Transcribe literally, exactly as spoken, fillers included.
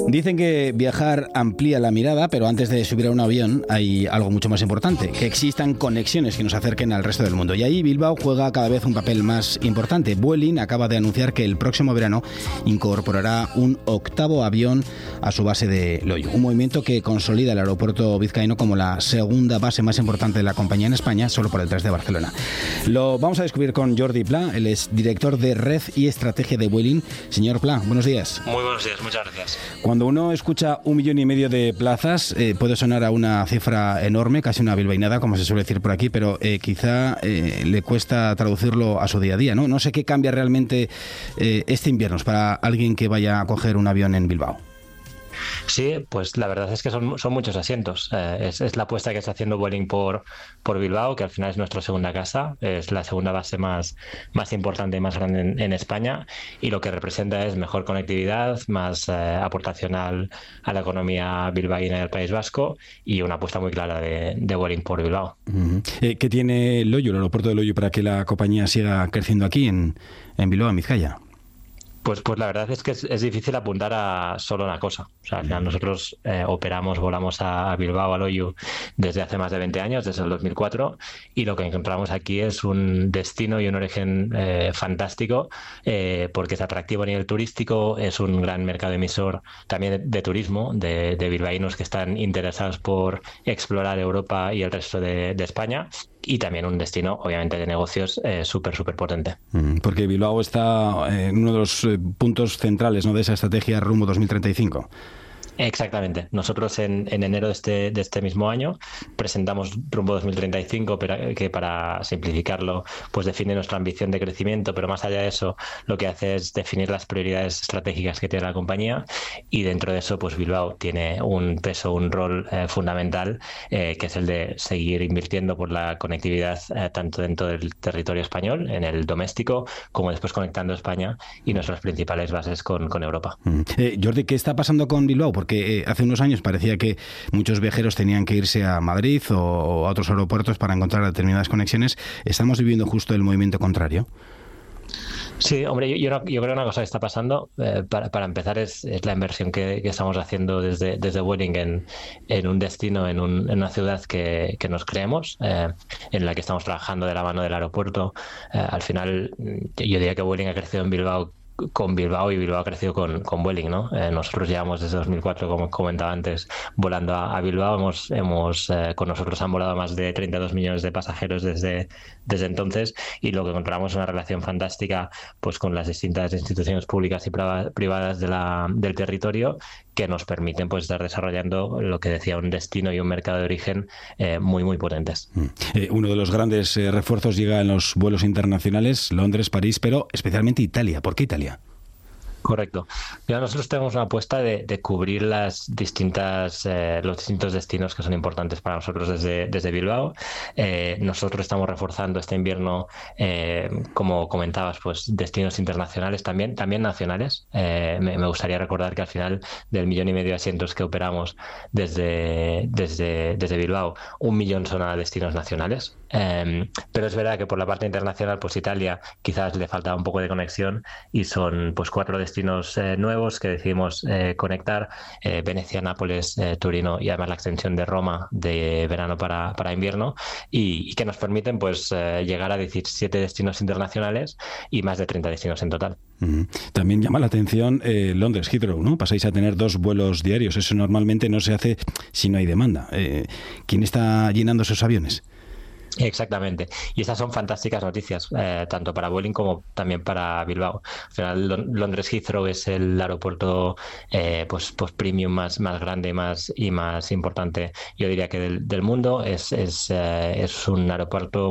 Dicen que viajar amplía la mirada, pero antes de subir a un avión hay algo mucho más importante, que existan conexiones que nos acerquen al resto del mundo. Y ahí Bilbao juega cada vez un papel más importante. Vueling acaba de anunciar que el próximo verano incorporará un octavo avión a su base de Loiu. Un movimiento que consolida el aeropuerto vizcaíno como la segunda base más importante de la compañía en España, solo por detrás de Barcelona. Lo vamos a descubrir con Jordi Pla, él es director de Red y Estrategia de Vueling. Señor Pla, buenos días. Muy buenos días, muchas gracias. Cuando uno escucha un millón y medio de plazas, eh, puede sonar a una cifra enorme, casi una bilbainada, como se suele decir por aquí, pero eh, quizá eh, le cuesta traducirlo a su día a día, ¿no? No sé qué cambia realmente eh, este invierno para alguien que vaya a coger un avión en Bilbao. Sí, pues la verdad es que son, son muchos asientos. Eh, es, es la apuesta que está haciendo Vueling por, por Bilbao, que al final es nuestra segunda casa, es la segunda base más, más importante y más grande en, en España, y lo que representa es mejor conectividad, más eh, aportación al, a la economía bilbaína del País Vasco y una apuesta muy clara de, de Vueling por Bilbao. Uh-huh. Eh, ¿Qué tiene Loiu, el aeropuerto de Loiu, para que la compañía siga creciendo aquí en, en Bilbao, en Vizcaya? Pues, pues la verdad es que es, es difícil apuntar a solo una cosa. O sea, al final nosotros eh, operamos, volamos a, a Bilbao, a Loiu, desde hace más de veinte años, desde el dos mil cuatro, y lo que encontramos aquí es un destino y un origen eh, fantástico, eh, porque es atractivo a nivel turístico, es un gran mercado emisor también de, de turismo, de, de bilbaínos que están interesados por explorar Europa y el resto de, de España, y también un destino, obviamente, de negocios eh, súper, súper potente. Porque Bilbao está en uno de los puntos centrales, ¿no?, de esa estrategia rumbo dos mil treinta y cinco. Exactamente. Nosotros en, en enero de este, de este mismo año presentamos Rumbo dos mil treinta y cinco, pero que, para simplificarlo, pues define nuestra ambición de crecimiento, pero más allá de eso lo que hace es definir las prioridades estratégicas que tiene la compañía, y dentro de eso pues Bilbao tiene un peso, un rol eh, fundamental, eh, que es el de seguir invirtiendo por la conectividad eh, tanto dentro del territorio español, en el doméstico, como después conectando España y nuestras principales bases con, con Europa. Mm. Eh, Jordi, ¿qué está pasando con Bilbao? Porque que hace unos años parecía que muchos viajeros tenían que irse a Madrid o, o a otros aeropuertos para encontrar determinadas conexiones. ¿Estamos viviendo justo el movimiento contrario? Sí, hombre, yo, yo, yo creo que una cosa que está pasando, eh, para, para empezar, es, es la inversión que, que estamos haciendo desde, desde Vueling en, en un destino, en, un, en una ciudad que, que nos creemos, eh, en la que estamos trabajando de la mano del aeropuerto. Eh, al final, yo diría que Vueling ha crecido en Bilbao con Bilbao, y Bilbao ha crecido con, con Vueling, ¿no? Eh, nosotros llevamos desde dos mil cuatro, como comentaba antes, volando a, a Bilbao. Hemos, hemos eh, con nosotros han volado más de treinta y dos millones de pasajeros desde, desde entonces, y lo que encontramos es una relación fantástica pues con las distintas instituciones públicas y privadas de la, del territorio, que nos permiten pues estar desarrollando lo que decía, un destino y un mercado de origen eh, muy, muy potentes. Eh, uno de los grandes eh, refuerzos llega en los vuelos internacionales, Londres, París, pero especialmente Italia. ¿Por qué Italia? Correcto. Ya nosotros tenemos una apuesta de, de cubrir las distintas, eh, los distintos destinos que son importantes para nosotros desde, desde Bilbao. Eh, nosotros estamos reforzando este invierno, eh, como comentabas, pues destinos internacionales también, también nacionales. Eh, me, me gustaría recordar que al final del millón y medio de asientos que operamos desde, desde, desde Bilbao, un millón son a destinos nacionales. Eh, pero es verdad que por la parte internacional, pues Italia quizás le falta un poco de conexión, y son pues cuatro destinos destinos eh, nuevos que decidimos eh, conectar: eh, Venecia, Nápoles, eh, Turino, y además la extensión de Roma de verano para, para invierno, y, y que nos permiten pues eh, llegar a diecisiete destinos internacionales y más de treinta destinos en total. Uh-huh. También llama la atención eh, Londres Heathrow, ¿no? Pasáis a tener dos vuelos diarios. Eso normalmente no se hace si no hay demanda. Eh, ¿Quién está llenando esos aviones? Exactamente, y estas son fantásticas noticias, eh, tanto para Vueling como también para Bilbao. Al final, Londres Heathrow es el aeropuerto eh, pues, pues premium más, más grande más, y más importante, yo diría que del, del mundo. Es, es, eh, es un aeropuerto